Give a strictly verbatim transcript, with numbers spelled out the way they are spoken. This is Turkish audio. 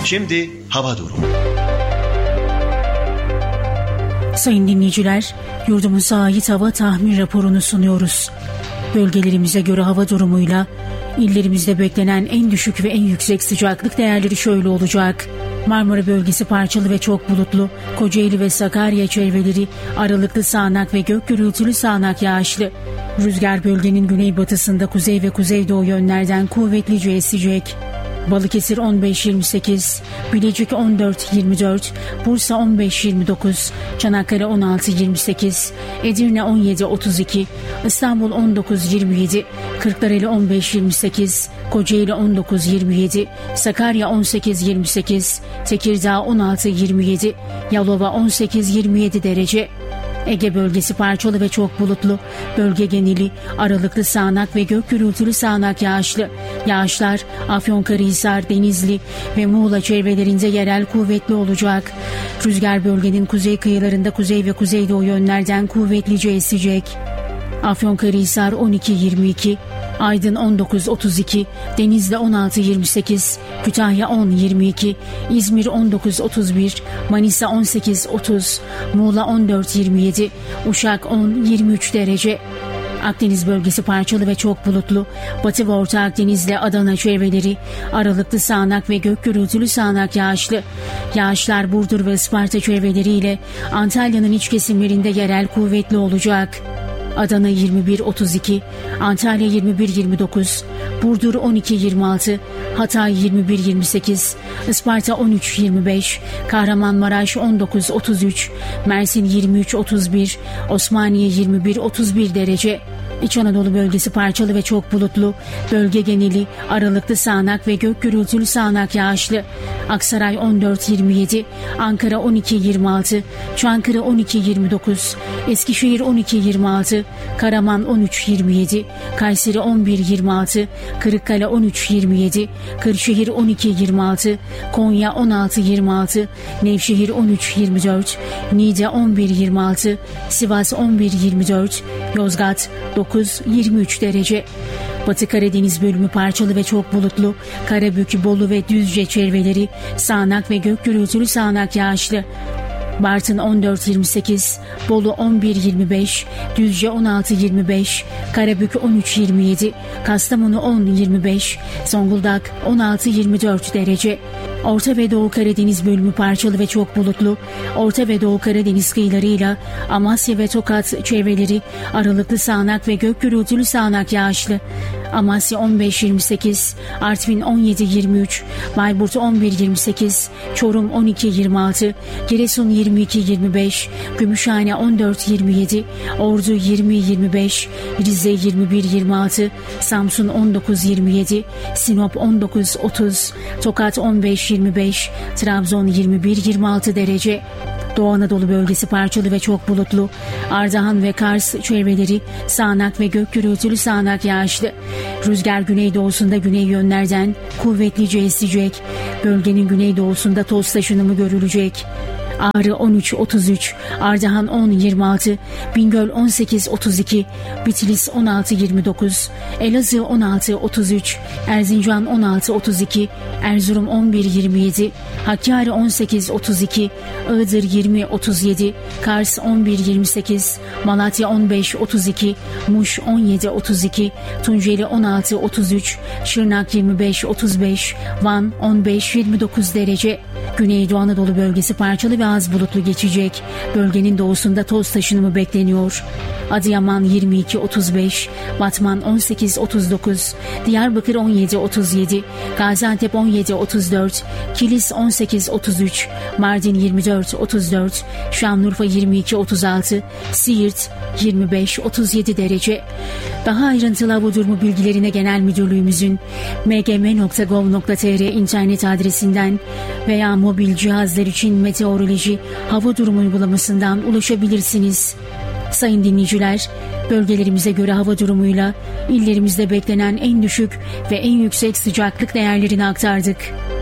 Şimdi hava durumu. Sayın dinleyiciler, yurdumuza ait hava tahmin raporunu sunuyoruz. Bölgelerimize göre hava durumuyla illerimizde beklenen en düşük ve en yüksek sıcaklık değerleri şöyle olacak. Marmara bölgesi parçalı ve çok bulutlu, Kocaeli ve Sakarya çevreleri aralıklı sağanak ve gök gürültülü sağanak yağışlı. Rüzgar bölgenin güneybatısında kuzey ve kuzeydoğu yönlerden kuvvetlice esecek. Balıkesir on beş yirmi sekiz, Bilecik on dört yirmi dört, Bursa on beş yirmi dokuz, Çanakkale on altı yirmi sekiz, Edirne on yedi otuz iki, İstanbul on dokuz yirmi yedi, Kırklareli on beş yirmi sekiz, Kocaeli on dokuz yirmi yedi, Sakarya on sekiz yirmi sekiz, Tekirdağ on altı yirmi yedi, Yalova on sekiz yirmi yedi derece. Ege bölgesi parçalı ve çok bulutlu. Bölge geneli aralıklı sağanak ve gök gürültülü sağanak yağışlı. Yağışlar Afyonkarahisar, Denizli ve Muğla çevrelerinde yerel kuvvetli olacak. Rüzgar bölgenin kuzey kıyılarında kuzey ve kuzeydoğu yönlerden kuvvetlice esecek. Afyonkarahisar on iki yirmi iki, Aydın on dokuz otuz iki, Denizli on altı yirmi sekiz, Kütahya on yirmi iki, İzmir on dokuz otuz bir, Manisa on sekiz otuz, Muğla on dört yirmi yedi, Uşak on yirmi üç derece. Akdeniz bölgesi parçalı ve çok bulutlu. Batı ve Orta Akdeniz'le Adana çevreleri aralıklı sağanak ve gök gürültülü sağanak yağışlı. Yağışlar Burdur ve Isparta çevreleriyle Antalya'nın iç kesimlerinde yerel kuvvetli olacak. Adana yirmi bir otuz iki, Antalya yirmi bir yirmi dokuz, Burdur on iki yirmi altı, Hatay yirmi bir yirmi sekiz, Isparta on üç yirmi beş, Kahramanmaraş on dokuz otuz üç, Mersin yirmi üç otuz bir, Osmaniye yirmi bir otuz bir derece. İç Anadolu bölgesi parçalı ve çok bulutlu. Bölge geneli aralıklı sağanak ve gök gürültülü sağanak yağışlı. Aksaray on dört yirmi yedi, Ankara on iki yirmi altı, Çankırı on iki yirmi dokuz, Eskişehir on iki yirmi altı, Karaman on üç yirmi yedi, Kayseri on bir yirmi altı, Kırıkkale on üç yirmi yedi, Kırşehir on iki yirmi altı, Konya on altı yirmi altı, Nevşehir on üç yirmi dört, Niğde on bir yirmi altı, Sivas on bir yirmi dört, Yozgat dokuz yirmi üç derece. Batı Karadeniz bölümü parçalı ve çok bulutlu. Karabük, Bolu ve Düzce çevreleri sağanak ve gök gürültülü sağanak yağışlı. Bartın on dört yirmi sekiz, Bolu on bir yirmi beş, Düzce on altı yirmi beş, Karabük on üç yirmi yedi, Kastamonu on yirmi beş, Zonguldak on altı yirmi dört derece. Orta ve Doğu Karadeniz bölümü parçalı ve çok bulutlu. Orta ve Doğu Karadeniz kıyılarıyla Amasya ve Tokat çevreleri aralıklı sağanak ve gök gürültülü sağanak yağışlı. Amasya on beş yirmi sekiz, Artvin on yedi yirmi üç, Bayburt on bir yirmi sekiz, Çorum on iki yirmi altı, Giresun yirmi iki yirmi beş, Gümüşhane on dört yirmi yedi, Ordu yirmi yirmi beş, Rize yirmi bir yirmi altı, Samsun on dokuz yirmi yedi, Sinop on dokuz otuz, Tokat on beş yirmi beş, Trabzon yirmi bir yirmi altı derece. Doğu Anadolu bölgesi parçalı ve çok bulutlu. Ardahan ve Kars çevreleri sağanak ve gök gürültülü sağanak yağışlı. Rüzgar güneydoğusunda güney yönlerden kuvvetlice esecek. Bölgenin güneydoğusunda toz taşınımı görülecek. Ağrı on üç otuz üç, Ardahan on yirmi altı, Bingöl on sekiz otuz iki, Bitlis on altı yirmi dokuz, Elazığ on altı otuz üç, Erzincan on altı otuz iki, Erzurum on bir yirmi yedi, Hakkari on sekiz otuz iki, Iğdır yirmi otuz yedi, Kars on bir yirmi sekiz, Malatya on beş otuz iki, Muş on yedi otuz iki, Tunceli on altı otuz üç, Şırnak yirmi beş otuz beş, Van on beş yirmi dokuz derece. Güneydoğu Anadolu bölgesi parçalı ve az bulutlu geçecek. Bölgenin doğusunda toz taşınımı bekleniyor. Adıyaman yirmi iki otuz beş, Batman on sekiz otuz dokuz, Diyarbakır on yedi otuz yedi, Gaziantep on yedi otuz dört, Kilis on sekiz otuz üç, Mardin yirmi dört otuz dört, Şanlıurfa yirmi iki otuz altı, Siirt yirmi beş otuz yedi derece. Daha ayrıntılı hava durumu bilgilerine Genel Müdürlüğümüzün m g m nokta gov nokta t r internet adresinden veya mobil cihazlar için meteoroloji hava durumu uygulamasından ulaşabilirsiniz. Sayın dinleyiciler, bölgelerimize göre hava durumuyla illerimizde beklenen en düşük ve en yüksek sıcaklık değerlerini aktardık.